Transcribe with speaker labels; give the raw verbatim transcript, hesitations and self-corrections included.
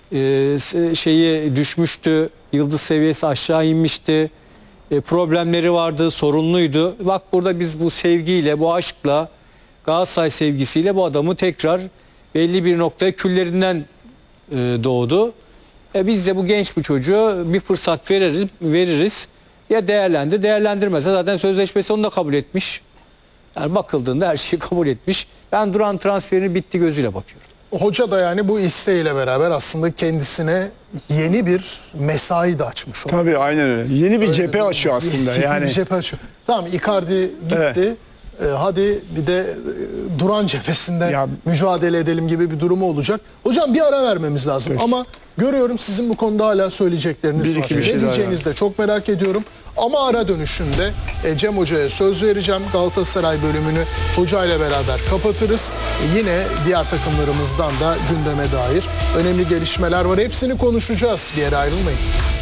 Speaker 1: e, şeyi düşmüştü, yıldız seviyesi aşağı inmişti, e, problemleri vardı, sorunluydu. Bak burada biz bu sevgiyle, bu aşkla, Galatasaray sevgisiyle bu adamı tekrar belli bir noktaya küllerinden e, doğdu. E, biz de bu genç bir çocuğu bir fırsat veririz, veririz. Ya değerlendir, değerlendirmezse zaten sözleşmesi onu da kabul etmiş. Yani bakıldığında her şeyi kabul etmiş. Ben Duran transferini bitti gözüyle bakıyorum.
Speaker 2: Hoca da yani bu isteğiyle beraber aslında kendisine yeni bir mesai de açmış oldu.
Speaker 3: Tabii aynen öyle. Yeni bir öyle cephe açıyor aslında.
Speaker 2: Yeni
Speaker 3: yani
Speaker 2: bir cephe açıyor. Tamam, Icardi gitti. Evet. Ee, hadi bir de e, Duran cephesinde ya, mücadele edelim gibi bir durumu olacak. Hocam bir ara vermemiz lazım peki. Ama görüyorum sizin bu konuda hala söyleyecekleriniz
Speaker 3: bir
Speaker 2: var.
Speaker 3: Ne
Speaker 2: şey diyeceğinizi de çok merak ediyorum. Ama ara dönüşünde e, Cem Hoca'ya söz vereceğim. Galatasaray bölümünü Hoca ile beraber kapatırız. E, yine diğer takımlarımızdan da gündeme dair önemli gelişmeler var. Hepsini konuşacağız. Bir yere ayrılmayın.